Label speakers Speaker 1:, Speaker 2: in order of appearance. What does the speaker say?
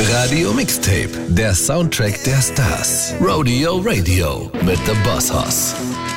Speaker 1: Radio Mixtape, der Soundtrack der Stars. Rodeo Radio mit The Boss Hoss.